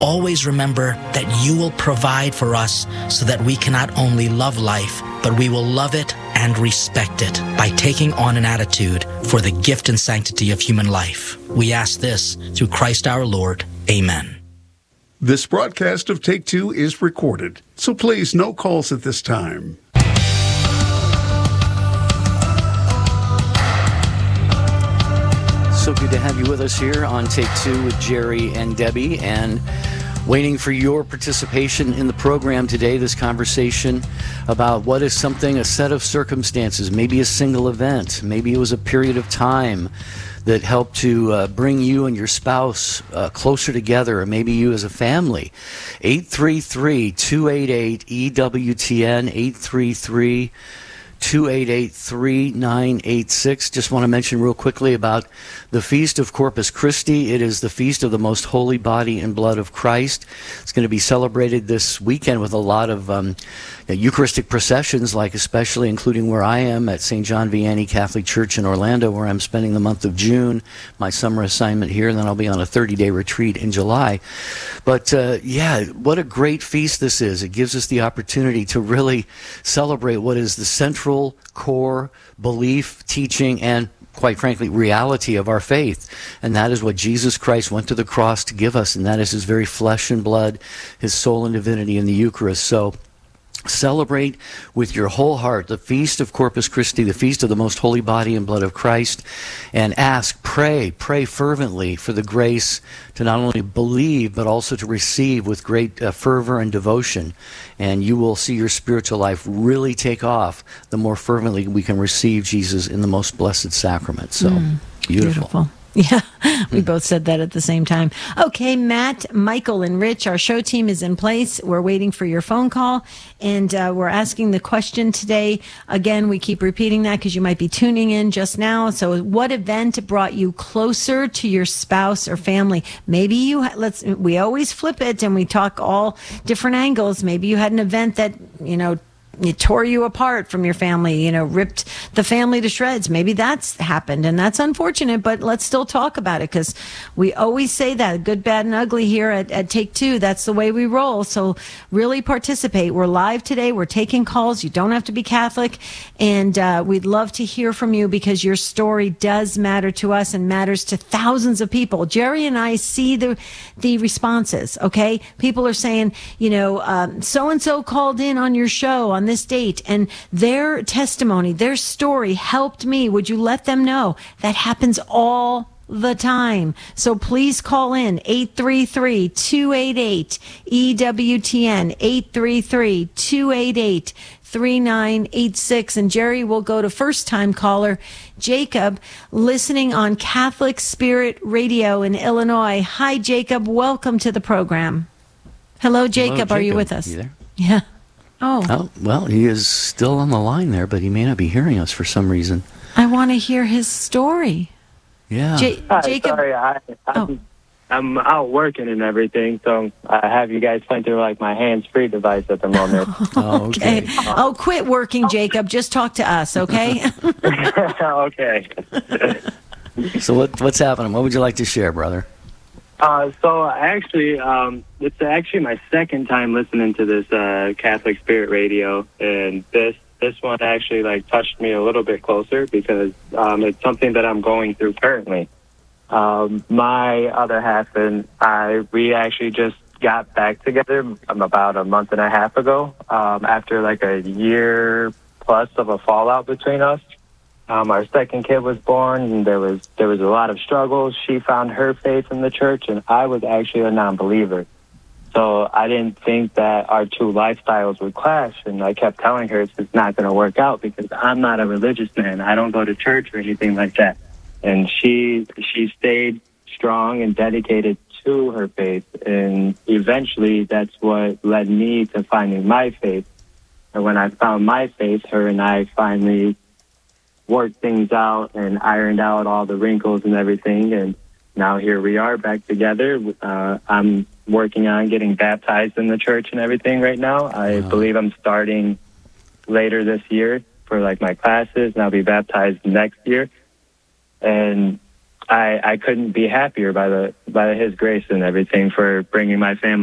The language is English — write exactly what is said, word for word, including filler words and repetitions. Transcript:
Always remember that you will provide for us so that we can not only love life, but we will love it and respect it by taking on an attitude for the gift and sanctity of human life. We ask this through Christ our Lord. Amen. This broadcast of Take Two is recorded, so please no calls at this time. So good to have you with us here on Take Two with Jerry and Debbie, and waiting for your participation in the program today, this conversation about what is something, a set of circumstances, maybe a single event, maybe it was a period of time that helped to uh, bring you and your spouse uh, closer together, or maybe you as a family. eight three three, two eight eight, E W T N, eight three three, two eight eight, three nine eight six. Just want to mention real quickly about the Feast of Corpus Christi. It is the Feast of the Most Holy Body and Blood of Christ. It's going to be celebrated this weekend with a lot of um, Eucharistic processions, like especially including where I am at Saint John Vianney Catholic Church in Orlando, where I'm spending the month of June, my summer assignment here, and then I'll be on a thirty-day retreat in July. But uh, yeah, what a great feast this is. It gives us the opportunity to really celebrate what is the central core belief, teaching, and quite frankly, reality of our faith. And that is what Jesus Christ went to the cross to give us, and that is his very flesh and blood, his soul and divinity in the Eucharist. So celebrate with your whole heart the Feast of Corpus Christi, the Feast of the Most Holy Body and Blood of Christ, and ask, pray, pray fervently for the grace to not only believe, but also to receive with great uh, fervor and devotion. And you will see your spiritual life really take off the more fervently we can receive Jesus in the most blessed sacrament. So, mm, beautiful. beautiful. Yeah, we both said that at the same time. Okay, Matt, Michael, and Rich, our show team is in place. We're waiting for your phone call, and uh, we're asking the question today. Again, we keep repeating that because you might be tuning in just now. So what event brought you closer to your spouse or family? Maybe you, ha- let's, we always flip it and we talk all different angles. Maybe you had an event that, you know, it tore you apart from your family, you know, ripped the family to shreds. Maybe that's happened, and that's unfortunate, but let's still talk about it, because we always say that, good, bad, and ugly here at, at Take Two. That's the way we roll. So really participate. We're live today. We're taking calls. You don't have to be Catholic, and uh, we'd love to hear from you, because your story does matter to us and matters to thousands of people. Jerry and I see the the responses, okay? People are saying, you know, um, so-and-so called in on your show on this date, and their testimony, their story helped me. Would you let them know? That happens all the time. So please call in eight three three, two eight eight, E W T N, eight three three, two eight eight, three nine eight six. And Jerry will go to first-time caller Jacob, listening on Catholic Spirit Radio in Illinois. Hi, Jacob. Welcome to the program. Hello, Jacob. Hello, Jacob. Are you with us? You there? Yeah. Oh. oh. Well, he is still on the line there, but he may not be hearing us for some reason. I want to hear his story. Yeah. J- Hi, Jacob. Sorry, I, I'm, oh. I'm out working and everything, so I have you guys playing through like my hands-free device at the moment. Oh, okay. okay. Oh, quit working, Jacob. Just talk to us, okay? Okay. So what, what's happening? What would you like to share, brother? Uh, so actually, um, it's actually my second time listening to this uh, Catholic Spirit Radio, and this this one actually like touched me a little bit closer, because um, it's something that I'm going through currently. Um, my other half and I, we actually just got back together about a month and a half ago, um, after like a year plus of a fallout between us. Um, our second kid was born, and there was there was a lot of struggles. She found her faith in the church, and I was actually a non-believer. So I didn't think that our two lifestyles would clash, and I kept telling her it's just not going to work out, because I'm not a religious man. I don't go to church or anything like that. And she she stayed strong and dedicated to her faith, and eventually that's what led me to finding my faith. And when I found my faith, her and I finally worked things out and ironed out all the wrinkles and everything, and now here we are back together. Uh, I'm working on getting baptized in the church and everything right now. I wow. believe I'm starting later this year for like my classes, and I'll be baptized next year. And I, I couldn't be happier by the by His grace and everything for bringing my family